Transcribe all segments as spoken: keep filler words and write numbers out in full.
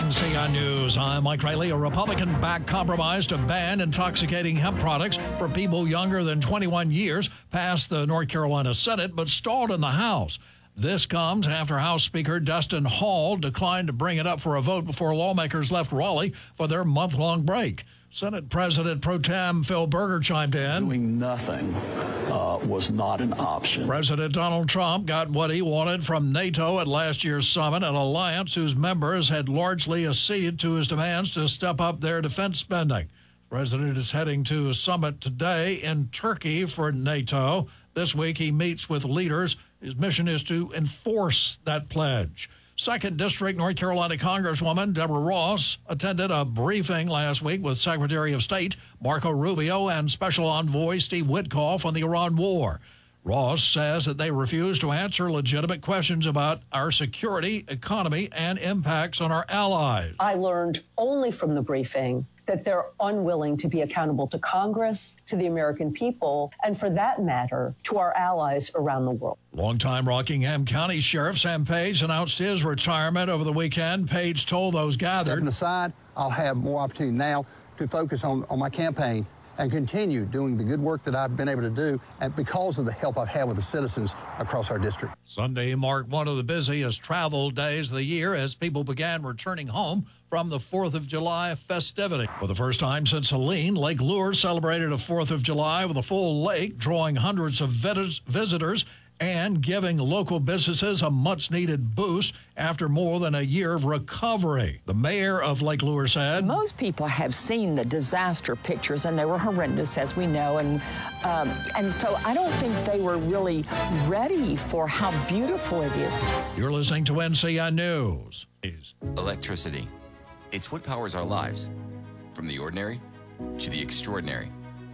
N C I News, I'm Mike Riley. A Republican-backed compromise to ban intoxicating hemp products for people younger than twenty-one years passed the North Carolina Senate, but stalled in the House. This comes after House Speaker Dustin Hall declined to bring it up for a vote before lawmakers left Raleigh for their month-long break. Senate President Pro Tem Phil Berger chimed in. Doing nothing uh, was not an option. President Donald Trump got what he wanted from NATO at last year's summit, an alliance whose members had largely acceded to his demands to step up their defense spending. The president is heading to a summit today in Turkey for NATO. This week he meets with leaders. His mission is to enforce that pledge. Second District North Carolina Congresswoman Deborah Ross attended a briefing last week with Secretary of State Marco Rubio and Special Envoy Steve Witkoff on the Iran war. Ross says that they refuse to answer legitimate questions about our security, economy, and impacts on our allies. I learned only from the briefing that they're unwilling to be accountable to Congress, to the American people, and for that matter, to our allies around the world. Longtime Rockingham County Sheriff Sam Page announced his retirement over the weekend. Page told those gathered, stepping aside, I'll have more opportunity now to focus on, on my campaign and continue doing the good work that I've been able to do, and because of the help I've had with the citizens across our district. Sunday marked one of the busiest travel days of the year as people began returning home from the fourth of July festivity. For the first time since Helene, Lake Lure celebrated a fourth of July with a full lake, drawing hundreds of vis- visitors and giving local businesses a much-needed boost after more than a year of recovery. The mayor of Lake Lure said, most people have seen the disaster pictures, and they were horrendous, as we know, and um, and so I don't think they were really ready for how beautiful it is. You're listening to N C I News. Electricity. It's what powers our lives, from the ordinary to the extraordinary.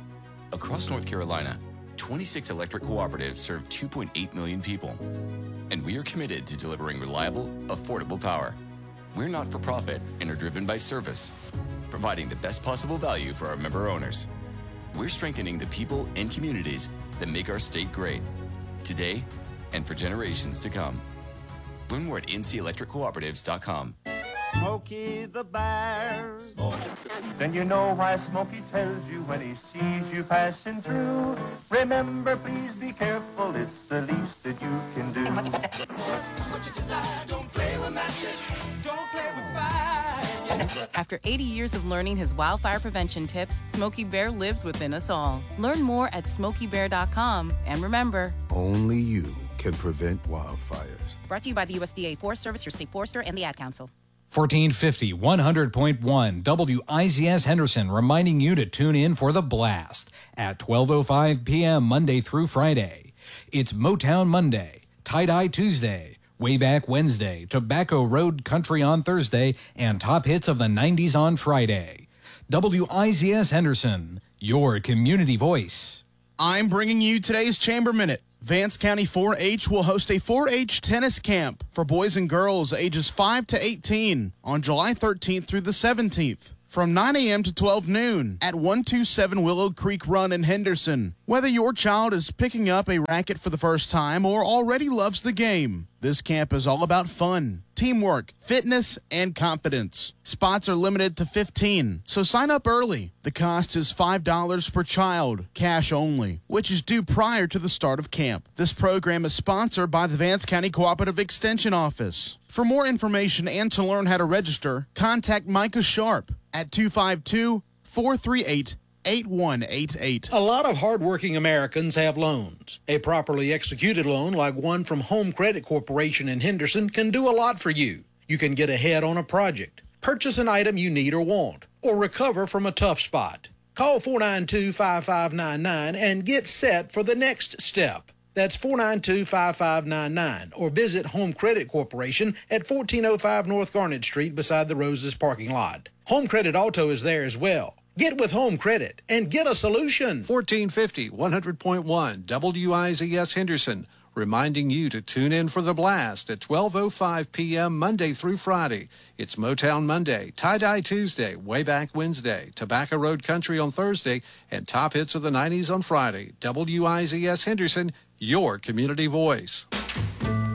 Across North Carolina, twenty-six electric cooperatives serve two point eight million people, and we are committed to delivering reliable, affordable power. We're not for profit and are driven by service, providing the best possible value for our member owners. We're strengthening the people and communities that make our state great, today and for generations to come. Learn more at N C electric cooperatives dot com. Smokey the Bear. Then you know why Smokey tells you when he sees you passing through. Remember, please be careful, it's the least that you can do. Don't play with matches, don't play with fire. After eighty years of learning his wildfire prevention tips, Smokey Bear lives within us all. Learn more at smokey bear dot com. And remember, only you can prevent wildfires. Brought to you by the U S D A Forest Service, your state forester, and the Ad Council. fourteen fifty, one hundred point one W I Z S Henderson reminding you to tune in for The Blast at twelve oh five p.m. Monday through Friday. It's Motown Monday, Tie-Dye Tuesday, Way Back Wednesday, Tobacco Road Country on Thursday, and Top Hits of the nineties on Friday. W I Z S Henderson, your community voice. I'm bringing you today's Chamber Minute. Vance County four H will host a four H tennis camp for boys and girls ages five to eighteen on July thirteenth through the seventeenth from nine a.m. to twelve noon at one twenty-seven Willow Creek Run in Henderson. Whether your child is picking up a racket for the first time or already loves the game, this camp is all about fun, teamwork, fitness, and confidence. Spots are limited to fifteen, so sign up early. The cost is five dollars per child, cash only, which is due prior to the start of camp. This program is sponsored by the Vance County Cooperative Extension Office. For more information and to learn how to register, contact Micah Sharp at two five two, four three eight, eight one eight eight. A lot of hardworking Americans have loans. A properly executed loan like one from Home Credit Corporation in Henderson can do a lot for you. You can get ahead on a project, purchase an item you need or want, or recover from a tough spot. Call four nine two, five five nine nine and get set for the next step. That's four nine two, five five nine nine, or visit Home Credit Corporation at fourteen oh five North Garnet Street beside the Roses parking lot. Home Credit Auto is there as well. Get with Home Credit and get a solution. fourteen fifty, one hundred point one W I Z S Henderson, reminding you to tune in for The Blast at twelve oh five p.m. Monday through Friday. It's Motown Monday, Tie-Dye Tuesday, Way Back Wednesday, Tobacco Road Country on Thursday, and Top Hits of the nineties on Friday. W I Z S Henderson, your community voice.